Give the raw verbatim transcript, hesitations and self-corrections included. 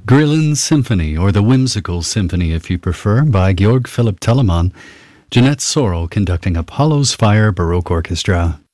Grillin's Symphony, or the Whimsical Symphony if you prefer, by Georg Philipp Telemann. Jeanette Sorrell conducting Apollo's Fire Baroque Orchestra.